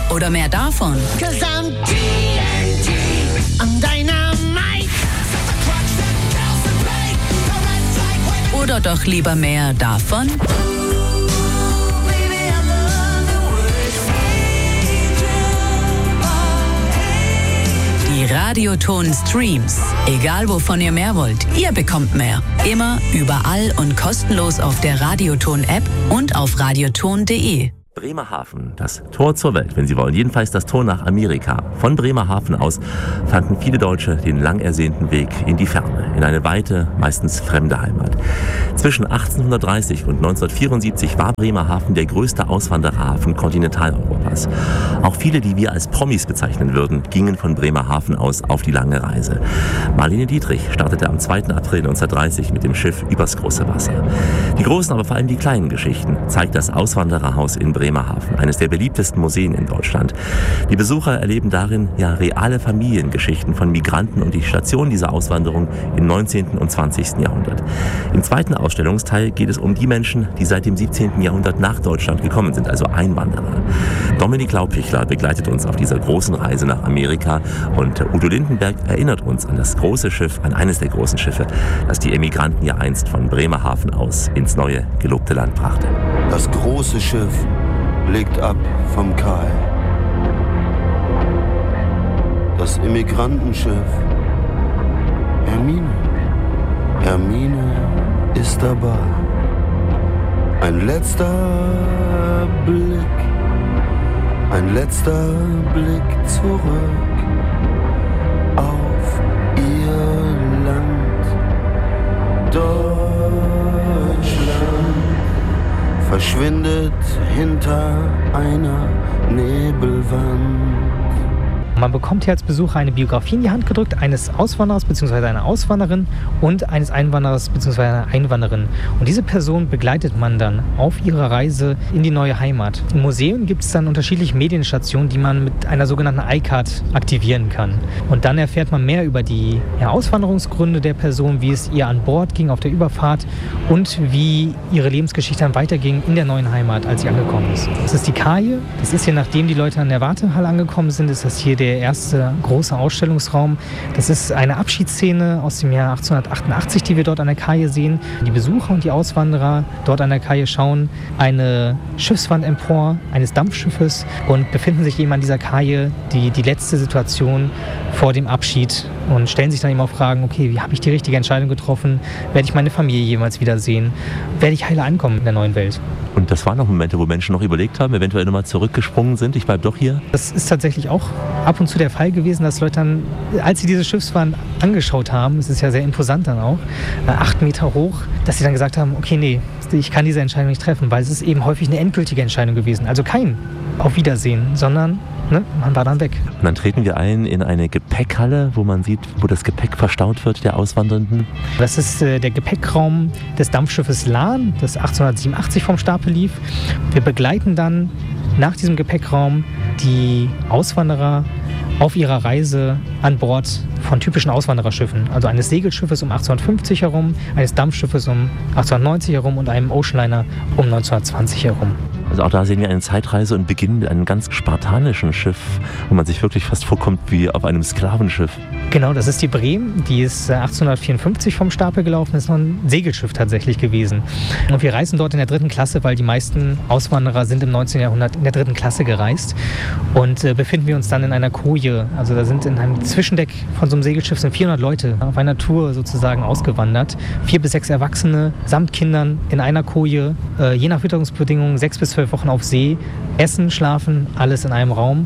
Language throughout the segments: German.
oder mehr davon? Oder doch lieber mehr davon? Die Radioton-Streams. Egal wovon ihr mehr wollt, ihr bekommt mehr. Immer, überall und kostenlos auf der Radioton-App und auf radioton.de. Bremerhaven, das Tor zur Welt, wenn Sie wollen. Jedenfalls das Tor nach Amerika. Von Bremerhaven aus fanden viele Deutsche den lang ersehnten Weg in die Ferne, in eine weite, meistens fremde Heimat. Zwischen 1830 und 1974 war Bremerhaven der größte Auswandererhafen Kontinentaleuropas. Auch viele, die wir als Promis bezeichnen würden, gingen von Bremerhaven aus auf die lange Reise. Marlene Dietrich startete am 2. April 1930 mit dem Schiff übers große Wasser. Die großen, aber vor allem die kleinen Geschichten zeigt das Auswandererhaus in Bremerhaven, eines der beliebtesten Museen in Deutschland. Die Besucher erleben darin reale Familiengeschichten von Migranten und die Station dieser Auswanderung im 19. und 20. Jahrhundert. Im zweiten Ausstellungsteil geht es um die Menschen, die seit dem 17. Jahrhundert nach Deutschland gekommen sind, also Einwanderer. Dominik Laupichler begleitet uns auf dieser großen Reise nach Amerika und Udo Lindenberg erinnert uns an das große Schiff, an eines der großen Schiffe, das die Emigranten ja einst von Bremerhaven aus ins neue, gelobte Land brachte. Das große Schiff legt ab vom Kai. Das Emmigrantenschiff. Hermine ist dabei. Ein letzter Blick zurück auf ihr Land. Deutschland verschwindet hinter einer Nebelwand. Man bekommt hier als Besucher eine Biografie in die Hand gedrückt, eines Auswanderers bzw. einer Auswanderin und eines Einwanderers bzw. einer Einwanderin. Und diese Person begleitet man dann auf ihrer Reise in die neue Heimat. Im Museum gibt es dann unterschiedliche Medienstationen, die man mit einer sogenannten iCard aktivieren kann. Und dann erfährt man mehr über die Auswanderungsgründe der Person, wie es ihr an Bord ging auf der Überfahrt und wie ihre Lebensgeschichte dann weiterging in der neuen Heimat, als sie angekommen ist. Das ist die Kaje. Das ist hier, nachdem die Leute an der Wartehalle angekommen sind, ist das hier der erste große Ausstellungsraum. Das ist eine Abschiedsszene aus dem Jahr 1888, die wir dort an der Kaje sehen. Die Besucher und die Auswanderer dort an der Kaje schauen eine Schiffswand empor eines Dampfschiffes und befinden sich eben an dieser Kaje, die letzte Situation vor dem Abschied, und stellen sich dann eben auch Fragen, okay, wie habe ich die richtige Entscheidung getroffen? Werde ich meine Familie jemals wiedersehen? Werde ich heile ankommen in der neuen Welt? Und das waren noch Momente, wo Menschen noch überlegt haben, eventuell nochmal zurückgesprungen sind, ich bleibe doch hier? Das ist tatsächlich auch ab und zu der Fall gewesen, dass Leute dann, als sie diese Schiffswand angeschaut haben, es ist ja sehr imposant dann auch, 8 Meter hoch, dass sie dann gesagt haben, okay, nee, ich kann diese Entscheidung nicht treffen, weil es ist eben häufig eine endgültige Entscheidung gewesen. Also kein Auf Wiedersehen, sondern man war dann weg. Und dann treten wir ein in eine Gepäckhalle, wo man sieht, wo das Gepäck verstaut wird der Auswandernden. Das ist der Gepäckraum des Dampfschiffes Lahn, das 1887 vom Stapel lief. Wir begleiten dann nach diesem Gepäckraum die Auswanderer auf ihrer Reise an Bord von typischen Auswandererschiffen. Also eines Segelschiffes um 1850 herum, eines Dampfschiffes um 1890 herum und einem Oceanliner um 1920 herum. Also auch da sehen wir eine Zeitreise und beginnen mit einem ganz spartanischen Schiff, wo man sich wirklich fast vorkommt wie auf einem Sklavenschiff. Genau, das ist die Bremen, die ist 1854 vom Stapel gelaufen, ist noch ein Segelschiff tatsächlich gewesen. Und wir reisen dort in der 3. Klasse, weil die meisten Auswanderer sind im 19. Jahrhundert in der 3. Klasse gereist. Und befinden wir uns dann in einer Koje, also da sind in einem Zwischendeck von so einem Segelschiff sind 400 Leute auf einer Tour sozusagen ausgewandert. 4 bis 6 Erwachsene samt Kindern in einer Koje, je nach Witterungsbedingungen 6 bis 12 Wochen auf See, Essen, Schlafen, alles in einem Raum.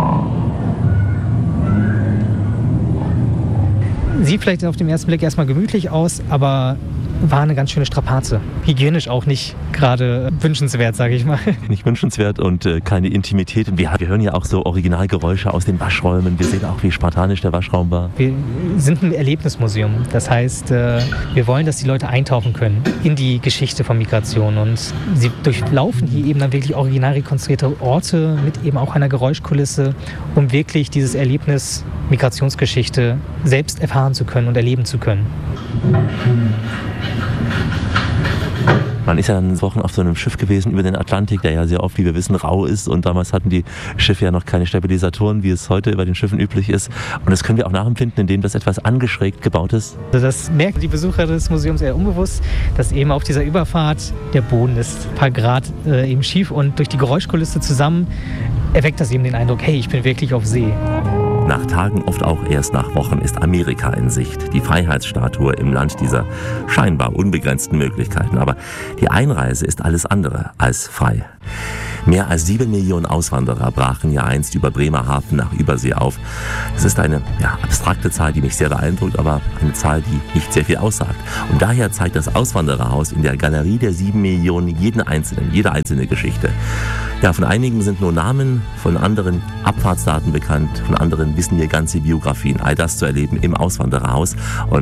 Sieht vielleicht auf den ersten Blick erstmal gemütlich aus, aber war eine ganz schöne Strapaze. Hygienisch auch nicht gerade wünschenswert, sage ich mal. Nicht wünschenswert und keine Intimität. Und wir hören ja auch so Originalgeräusche aus den Waschräumen. Wir sehen auch, wie spartanisch der Waschraum war. Wir sind ein Erlebnismuseum. Das heißt, wir wollen, dass die Leute eintauchen können in die Geschichte von Migration. Und sie durchlaufen hier eben dann wirklich original rekonstruierte Orte mit eben auch einer Geräuschkulisse, um wirklich dieses Erlebnis Migrationsgeschichte selbst erfahren zu können und erleben zu können. Man ist ja dann Wochen auf so einem Schiff gewesen über den Atlantik, der ja sehr oft, wie wir wissen, rau ist. Und damals hatten die Schiffe ja noch keine Stabilisatoren, wie es heute bei den Schiffen üblich ist. Und das können wir auch nachempfinden, indem das etwas angeschrägt gebaut ist. Also das merken die Besucher des Museums eher unbewusst, dass eben auf dieser Überfahrt der Boden ist ein paar Grad eben schief und durch die Geräuschkulisse zusammen erweckt das eben den Eindruck, hey, ich bin wirklich auf See. Nach Tagen, oft auch erst nach Wochen, ist Amerika in Sicht. Die Freiheitsstatue im Land dieser scheinbar unbegrenzten Möglichkeiten. Aber die Einreise ist alles andere als frei. Mehr als 7 Millionen Auswanderer brachen ja einst über Bremerhaven nach Übersee auf. Das ist eine abstrakte Zahl, die mich sehr beeindruckt, aber eine Zahl, die nicht sehr viel aussagt. Und daher zeigt das Auswandererhaus in der Galerie der 7 Millionen jede einzelne Geschichte. Ja, von einigen sind nur Namen, von anderen Abfahrtsdaten bekannt, von anderen wissen wir ganze Biografien. All das zu erleben im Auswandererhaus. Und